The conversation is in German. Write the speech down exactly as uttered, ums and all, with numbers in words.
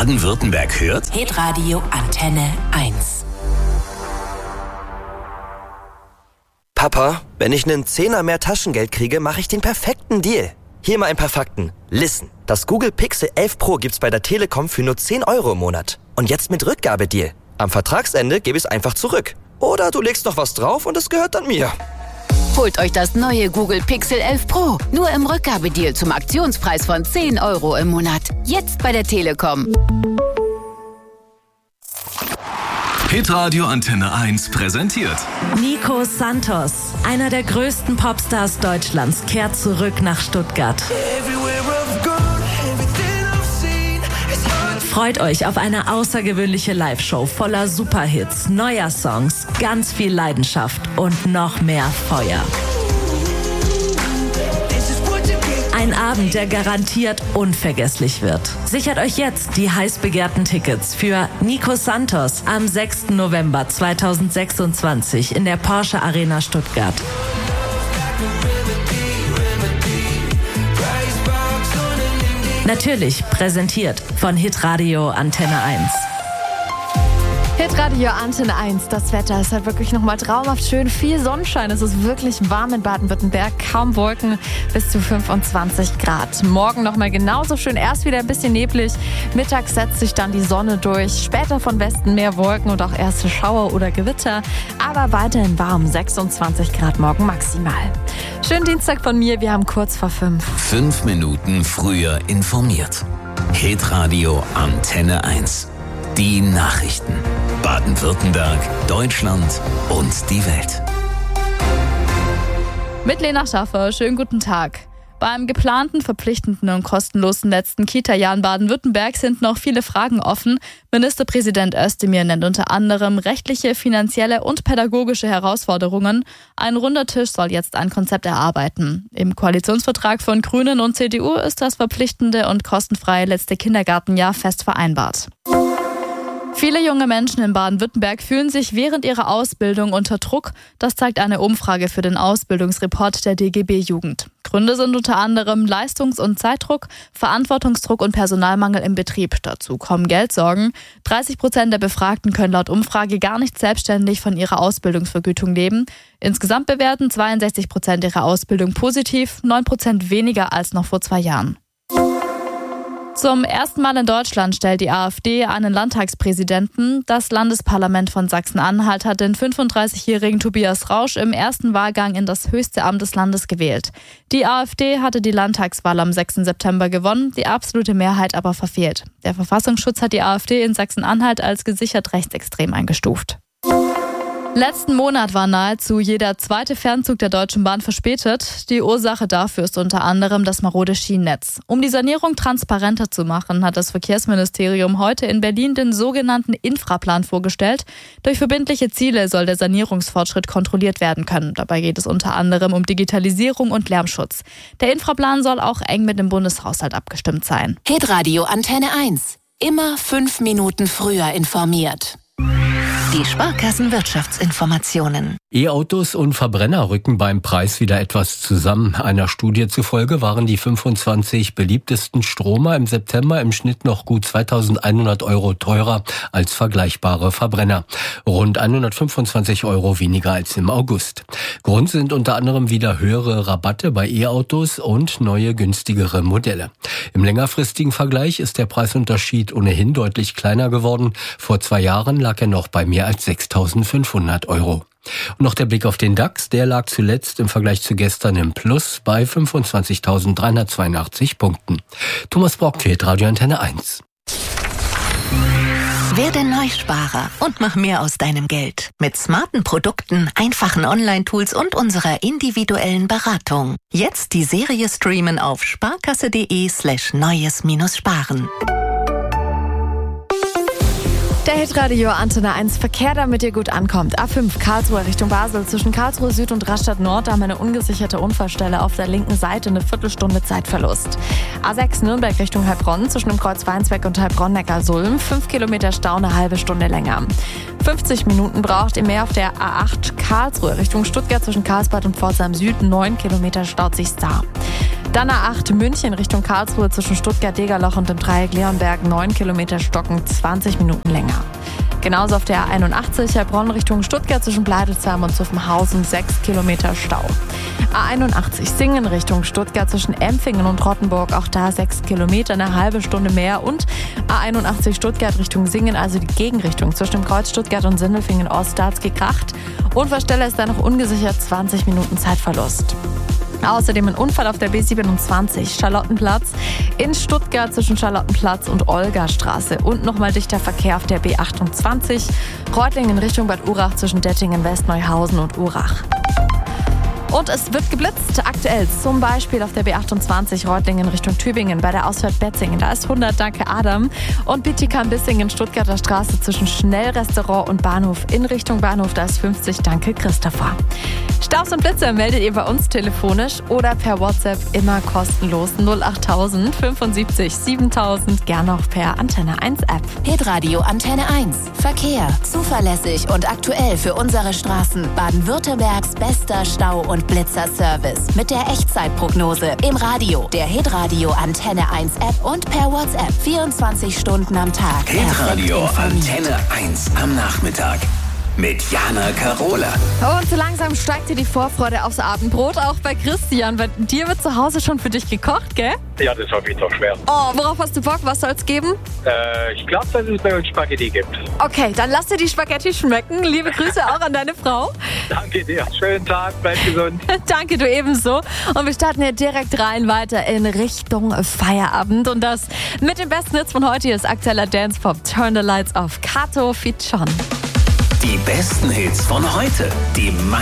Baden-Württemberg hört? Hitradio Antenne eins. Papa, wenn ich einen Zehner mehr Taschengeld kriege, mache ich den perfekten Deal. Hier mal ein paar Fakten. Listen, das Google Pixel elf Pro gibt's bei der Telekom für nur zehn Euro im Monat. Und jetzt mit Rückgabedeal. Am Vertragsende gebe ich es einfach zurück. Oder du legst noch was drauf und es gehört dann mir. Holt euch das neue Google Pixel elf Pro. Nur im Rückgabedeal zum Aktionspreis von zehn Euro im Monat. Jetzt bei der Telekom. Hitradio Antenne eins präsentiert Nico Santos, einer der größten Popstars Deutschlands, kehrt zurück nach Stuttgart. Freut euch auf eine außergewöhnliche Live-Show voller Superhits, neuer Songs, ganz viel Leidenschaft und noch mehr Feuer. Ein Abend, der garantiert unvergesslich wird. Sichert euch jetzt die heiß begehrten Tickets für Nico Santos am sechsten November zweitausendsechsundzwanzig in der Porsche Arena Stuttgart. Natürlich präsentiert von Hitradio Antenne eins. Hitradio Antenne eins, das Wetter ist halt wirklich nochmal traumhaft schön. Viel Sonnenschein, es ist wirklich warm in Baden-Württemberg, kaum Wolken, bis zu fünfundzwanzig Grad. Morgen nochmal genauso schön, erst wieder ein bisschen neblig, mittags setzt sich dann die Sonne durch, später von Westen mehr Wolken und auch erste Schauer oder Gewitter, aber weiterhin warm, sechsundzwanzig Grad morgen maximal. Schönen Dienstag von mir, wir haben kurz vor fünf. Fünf Minuten früher informiert. Hitradio Antenne eins. Die Nachrichten. Baden-Württemberg, Deutschland und die Welt. Mit Lena Schaffer, schönen guten Tag. Beim geplanten, verpflichtenden und kostenlosen letzten Kita-Jahr in Baden-Württemberg sind noch viele Fragen offen. Ministerpräsident Özdemir nennt unter anderem rechtliche, finanzielle und pädagogische Herausforderungen. Ein runder Tisch soll jetzt ein Konzept erarbeiten. Im Koalitionsvertrag von Grünen und C D U ist das verpflichtende und kostenfreie letzte Kindergartenjahr fest vereinbart. Viele junge Menschen in Baden-Württemberg fühlen sich während ihrer Ausbildung unter Druck. Das zeigt eine Umfrage für den Ausbildungsreport der D G B Jugend. Gründe sind unter anderem Leistungs- und Zeitdruck, Verantwortungsdruck und Personalmangel im Betrieb. Dazu kommen Geldsorgen. dreißig Prozent der Befragten können laut Umfrage gar nicht selbstständig von ihrer Ausbildungsvergütung leben. Insgesamt bewerten zweiundsechzig Prozent ihre Ausbildung positiv, neun Prozent weniger als noch vor zwei Jahren. Zum ersten Mal in Deutschland stellt die AfD einen Landtagspräsidenten. Das Landesparlament von Sachsen-Anhalt hat den fünfunddreißigjährigen Tobias Rausch im ersten Wahlgang in das höchste Amt des Landes gewählt. Die AfD hatte die Landtagswahl am sechsten September gewonnen, die absolute Mehrheit aber verfehlt. Der Verfassungsschutz hat die AfD in Sachsen-Anhalt als gesichert rechtsextrem eingestuft. Letzten Monat war nahezu jeder zweite Fernzug der Deutschen Bahn verspätet. Die Ursache dafür ist unter anderem das marode Schienennetz. Um die Sanierung transparenter zu machen, hat das Verkehrsministerium heute in Berlin den sogenannten Infraplan vorgestellt. Durch verbindliche Ziele soll der Sanierungsfortschritt kontrolliert werden können. Dabei geht es unter anderem um Digitalisierung und Lärmschutz. Der Infraplan soll auch eng mit dem Bundeshaushalt abgestimmt sein. Hitradio Antenne eins. Immer fünf Minuten früher informiert. Die Sparkassenwirtschaftsinformationen. E-Autos und Verbrenner rücken beim Preis wieder etwas zusammen. Einer Studie zufolge waren die fünfundzwanzig beliebtesten Stromer im September im Schnitt noch gut zweitausendeinhundert Euro teurer als vergleichbare Verbrenner. Rund hundertfünfundzwanzig Euro weniger als im August. Grund sind unter anderem wieder höhere Rabatte bei E-Autos und neue günstigere Modelle. Im längerfristigen Vergleich ist der Preisunterschied ohnehin deutlich kleiner geworden. Vor zwei Jahren lag er noch bei mehr als sechstausendfünfhundert Euro. Und noch der Blick auf den DAX, der lag zuletzt im Vergleich zu gestern im Plus bei fünfundzwanzigtausenddreihundertzweiundachtzig Punkten. Thomas Brock, Radio Antenne eins. Werde Neusparer und mach mehr aus deinem Geld. Mit smarten Produkten, einfachen Online-Tools und unserer individuellen Beratung. Jetzt die Serie streamen auf sparkasse.de slash neues-sparen. Der Hitradio Antenne eins Verkehr, damit ihr gut ankommt. A fünf Karlsruhe Richtung Basel. Zwischen Karlsruhe Süd und Rastatt Nord haben wir eine ungesicherte Unfallstelle auf der linken Seite, eine Viertelstunde Zeitverlust. A sechs Nürnberg Richtung Heilbronn. Zwischen dem Kreuz Weinsberg und Heilbronn-Neckarsulm. fünf Kilometer Stau, eine halbe Stunde länger. fünfzig Minuten braucht ihr mehr auf der A acht Karlsruhe Richtung Stuttgart. Zwischen Karlsbad und Pforzheim Süd. neun Kilometer staut sich da. Dann A acht München Richtung Karlsruhe zwischen Stuttgart-Degerloch und dem Dreieck Leonberg neun Kilometer Stocken, zwanzig Minuten länger. Genauso auf der A einundachtzig Heilbronn Richtung Stuttgart zwischen Bleidelsheim und Zuffenhausen sechs Kilometer Stau. A einundachtzig Singen Richtung Stuttgart zwischen Empfingen und Rottenburg, auch da sechs Kilometer, eine halbe Stunde mehr. Und A einundachtzig Stuttgart Richtung Singen, also die Gegenrichtung zwischen dem Kreuz Stuttgart und Sindelfingen Ost, da hat's gekracht. Unfallstelle ist da noch ungesichert, zwanzig Minuten Zeitverlust. Außerdem ein Unfall auf der B siebenundzwanzig Charlottenplatz in Stuttgart zwischen Charlottenplatz und Olgastraße und nochmal dichter Verkehr auf der B achtundzwanzig Reutlingen Richtung Bad Urach zwischen Dettingen, Westneuhausen und Urach. Und es wird geblitzt, aktuell zum Beispiel auf der B achtundzwanzig Reutlingen Richtung Tübingen bei der Ausfahrt Betzingen. Da ist hundert, danke Adam. Und Bietigheim-Bissingen, Stuttgarter Straße zwischen Schnellrestaurant und Bahnhof in Richtung Bahnhof, da ist fünfzig, danke Christopher. Staus und Blitzer meldet ihr bei uns telefonisch oder per WhatsApp, immer kostenlos null achttausend fünfundsiebzig siebentausend, gerne auch per Antenne eins App. Hitradio Antenne eins. Verkehr. Zuverlässig und aktuell für unsere Straßen. Baden-Württembergs bester Stau- und Blitzer-Service. Mit der Echtzeitprognose im Radio, der Hitradio Antenne eins App und per WhatsApp. vierundzwanzig Stunden am Tag. Hitradio Antenne eins am Nachmittag. Mit Jana Karola. Und so langsam steigt dir die Vorfreude aufs Abendbrot, auch bei Christian. Bei dir wird zu Hause schon für dich gekocht, gell? Ja, das habe ich doch schwer. Oh, worauf hast du Bock? Was soll's geben? Äh, ich glaube, dass es bei uns Spaghetti gibt. Okay, dann lass dir die Spaghetti schmecken. Liebe Grüße auch an deine Frau. Danke dir. Schönen Tag, bleib gesund. Danke, du ebenso. Und wir starten hier direkt rein weiter in Richtung Feierabend. Und das mit dem besten Hits von heute. Hier ist aktueller Dance-Pop. Turn the Lights Off. Kato feat. Schon. Die besten Hits von heute. Die